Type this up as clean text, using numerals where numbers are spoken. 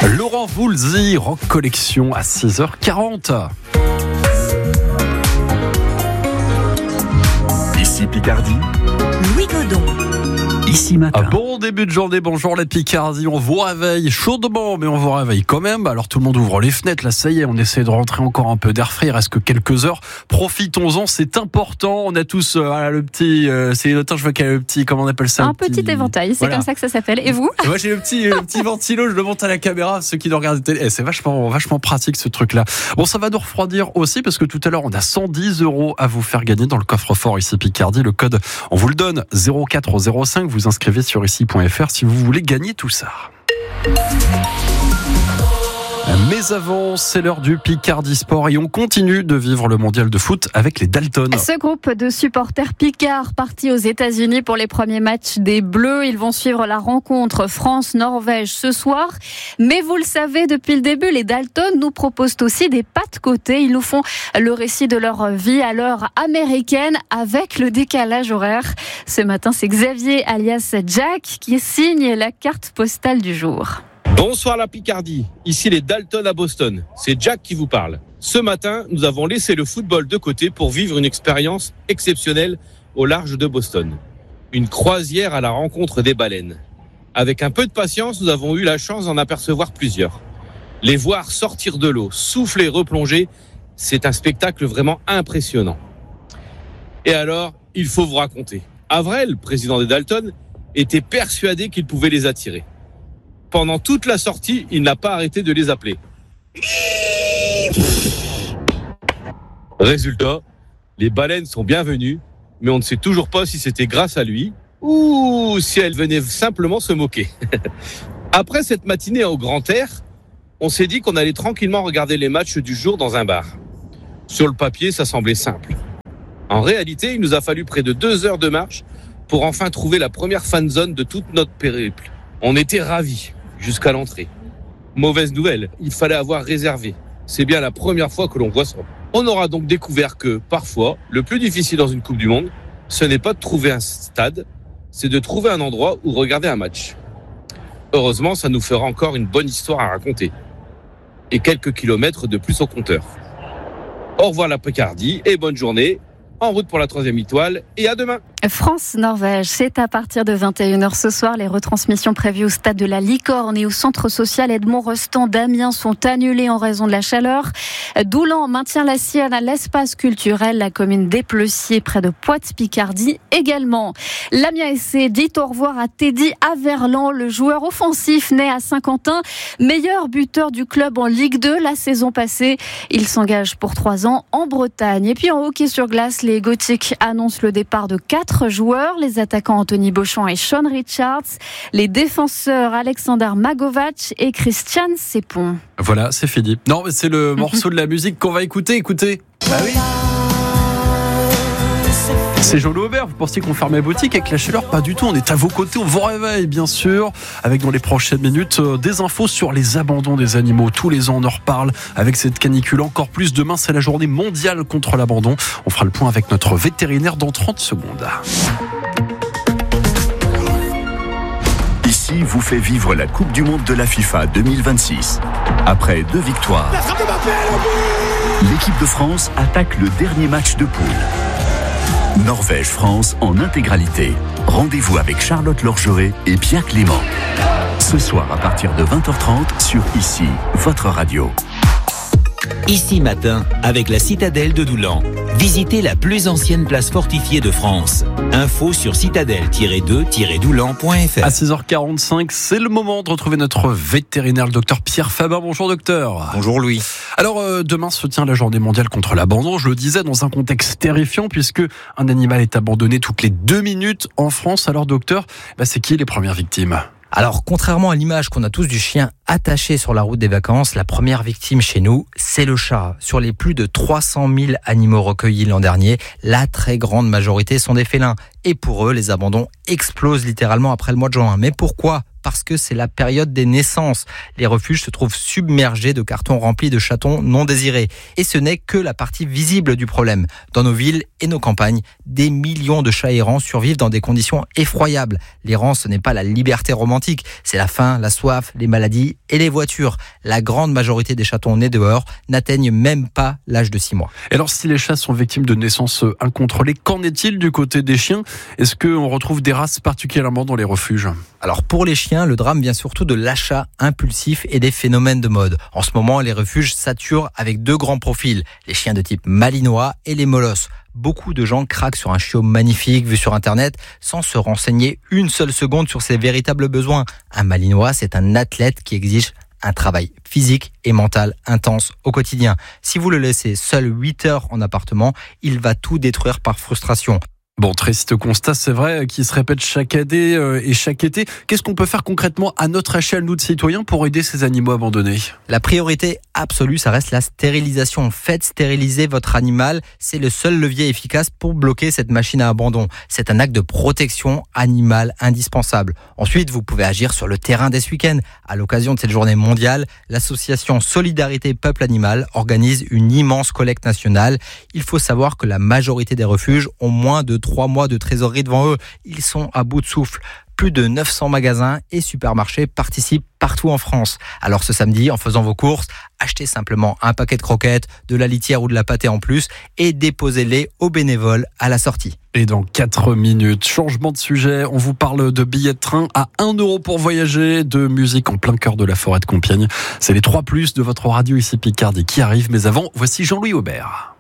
Laurent Voulzy, Rock Collection à 6h40. Ici Picardie, Louis Godon. Ici Matin. Bon début de journée, bonjour la Picardie, on vous réveille chaudement, mais on vous réveille quand même. Alors tout le monde ouvre les fenêtres, là ça y est, on essaie de rentrer encore un peu d'air frais, il reste que quelques heures. Profitons-en, c'est important, on a tous le petit, attends, je vois qu'il y a le petit, comment on appelle ça, un petit éventail, c'est voilà. Comme ça que ça s'appelle. Et vous ? Moi j'ai le petit ventilo, je le monte à la caméra, ceux qui nous regardent télé. C'est vachement pratique ce truc-là. Bon, ça va nous refroidir aussi parce que tout à l'heure on a 110 € à vous faire gagner dans le coffre-fort ici Picardie. Le code, on vous le donne, 0405. Vous inscrivez sur ici.fr si vous voulez gagner tout ça. Mais avant, c'est l'heure du Picardie Sport et on continue de vivre le mondial de foot avec les Dalton. Ce groupe de supporters picards partis aux États-Unis pour les premiers matchs des Bleus. Ils vont suivre la rencontre France-Norvège ce soir. Mais vous le savez, depuis le début, les Dalton nous proposent aussi des pas de côté. Ils nous font le récit de leur vie à l'heure américaine avec le décalage horaire. Ce matin, c'est Xavier alias Jack qui signe la carte postale du jour. Bonsoir la Picardie, ici les Dalton à Boston, c'est Jack qui vous parle. Ce matin, nous avons laissé le football de côté pour vivre une expérience exceptionnelle au large de Boston. Une croisière à la rencontre des baleines. Avec un peu de patience, nous avons eu la chance d'en apercevoir plusieurs. Les voir sortir de l'eau, souffler, replonger, c'est un spectacle vraiment impressionnant. Et alors, il faut vous raconter. Avrel, président des Dalton, était persuadé qu'il pouvait les attirer. Pendant toute la sortie, il n'a pas arrêté de les appeler. Résultat, les baleines sont bienvenues, mais on ne sait toujours pas si c'était grâce à lui ou si elles venaient simplement se moquer. Après cette matinée au grand air, on s'est dit qu'on allait tranquillement regarder les matchs du jour dans un bar. Sur le papier, ça semblait simple. En réalité, il nous a fallu près de 2 heures de marche pour enfin trouver la première fan zone de toute notre périple. On était ravis. Jusqu'à l'entrée. Mauvaise nouvelle, il fallait avoir réservé. C'est bien la première fois que l'on voit ça. On aura donc découvert que, parfois, le plus difficile dans une Coupe du Monde, ce n'est pas de trouver un stade, c'est de trouver un endroit où regarder un match. Heureusement, ça nous fera encore une bonne histoire à raconter. Et quelques kilomètres de plus au compteur. Au revoir la Picardie et bonne journée. En route pour la 3e étoile et à demain. France-Norvège, c'est à partir de 21h ce soir. Les retransmissions prévues au stade de la Licorne et au centre social Edmond-Rostand d'Amiens sont annulées en raison de la chaleur. Doulan maintient la sienne à l'espace culturel, la commune d'Éplessier près de Poite-Picardie également. L'Amiens SC dit au revoir à Teddy Averland, le joueur offensif né à Saint-Quentin, meilleur buteur du club en Ligue 2 la saison passée. Il s'engage pour 3 ans en Bretagne. Et puis en hockey sur glace, les Gothiques annoncent le départ de 4 joueurs, les attaquants Anthony Beauchamp et Sean Richards, les défenseurs Alexander Magovac et Christian Sepon. Voilà, c'est fini. Non, mais c'est le morceau de la musique qu'on va écouter. Écoutez. Bah oui. C'est Jolie Aubert, vous pensiez qu'on fermait boutique avec la chaleur? Pas du tout, on est à vos côtés, on vous réveille bien sûr, avec dans les prochaines minutes des infos sur les abandons des animaux. Tous les ans on en reparle avec cette canicule, encore plus demain c'est la journée mondiale contre l'abandon. On fera le point avec notre vétérinaire dans 30 secondes. Ici vous fait vivre la Coupe du Monde de la FIFA 2026. Après 2 victoires, l'équipe de France attaque le dernier match de poule. Norvège-France en intégralité. Rendez-vous avec Charlotte Lorgeret et Pierre Clément. Ce soir à partir de 20h30 sur Ici, votre radio. Ici Matin, avec la citadelle de Doulan. Visitez la plus ancienne place fortifiée de France. Info sur citadelle-2-doulan.fr. À 6h45, c'est le moment de retrouver notre vétérinaire, le docteur Pierre Fabin. Bonjour docteur. Bonjour Louis. Alors demain se tient la journée mondiale contre l'abandon. Je le disais, dans un contexte terrifiant puisque un animal est abandonné toutes les 2 minutes en France. Alors docteur, c'est qui les premières victimes ? Alors, contrairement à l'image qu'on a tous du chien attaché sur la route des vacances, la première victime chez nous, c'est le chat. Sur les plus de 300 000 animaux recueillis l'an dernier, la très grande majorité sont des félins. Et pour eux, les abandons explosent littéralement après le mois de juin. Mais pourquoi ? Parce que c'est la période des naissances. Les refuges se trouvent submergés de cartons remplis de chatons non désirés. Et ce n'est que la partie visible du problème. Dans nos villes et nos campagnes, des millions de chats errants survivent dans des conditions effroyables. L'errance, ce n'est pas la liberté romantique, c'est la faim, la soif, les maladies Et les voitures, la grande majorité des chatons nés dehors n'atteignent même pas l'âge de 6 mois. Et alors, si les chats sont victimes de naissances incontrôlées, qu'en est-il du côté des chiens ? Est-ce qu'on retrouve des races particulièrement dans les refuges ? Alors pour les chiens, le drame vient surtout de l'achat impulsif et des phénomènes de mode. En ce moment, les refuges saturent avec 2 grands profils, les chiens de type malinois et les molosses. Beaucoup de gens craquent sur un chiot magnifique vu sur Internet sans se renseigner une seule seconde sur ses véritables besoins. Un malinois, c'est un athlète qui exige un travail physique et mental intense au quotidien. Si vous le laissez seul 8 heures en appartement, il va tout détruire par frustration. Bon, triste constat, c'est vrai, qui se répète chaque année et chaque été. Qu'est-ce qu'on peut faire concrètement à notre échelle, nous de citoyens, pour aider ces animaux abandonnés ? La priorité absolue, ça reste la stérilisation. Faites stériliser votre animal. C'est le seul levier efficace pour bloquer cette machine à abandon. C'est un acte de protection animale indispensable. Ensuite, vous pouvez agir sur le terrain dès ce week-end. À l'occasion de cette journée mondiale, l'association Solidarité Peuple Animal organise une immense collecte nationale. Il faut savoir que la majorité des refuges ont moins de 3 mois de trésorerie devant eux. Ils sont à bout de souffle. Plus de 900 magasins et supermarchés participent partout en France. Alors ce samedi, en faisant vos courses, achetez simplement un paquet de croquettes, de la litière ou de la pâtée en plus et déposez-les aux bénévoles à la sortie. Et dans 4 minutes, changement de sujet, on vous parle de billets de train à 1 € pour voyager, de musique en plein cœur de la forêt de Compiègne. C'est les 3+ de votre radio ici Picardie qui arrivent, mais avant, voici Jean-Louis Aubert.